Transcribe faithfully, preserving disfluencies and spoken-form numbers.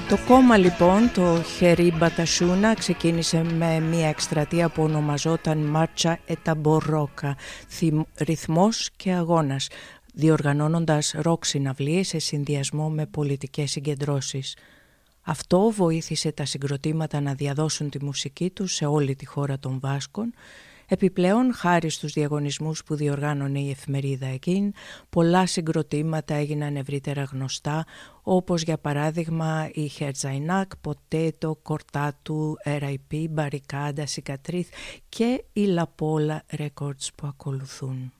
Το κόμμα λοιπόν, το Χερί Μπατασούνα, ξεκίνησε με μια εκστρατεία που ονομαζόταν Μάρτσα Εταμπορόκα, ρυθμός και αγώνας, διοργανώνοντας ροκ συναυλίες σε συνδυασμό με πολιτικές συγκεντρώσεις. Αυτό βοήθησε τα συγκροτήματα να διαδώσουν τη μουσική τους σε όλη τη χώρα των Βάσκων. Επιπλέον, χάρη στους διαγωνισμούς που διοργάνωνε η εφημερίδα εκείνη, πολλά συγκροτήματα έγιναν ευρύτερα γνωστά, όπως για παράδειγμα η Χερτζαϊνάκ, Ποτέτο, Κορτάτου, αρ άι πι, Μπαρικάντα, Σικατρίθ και η Λαπόλα Records που ακολουθούν.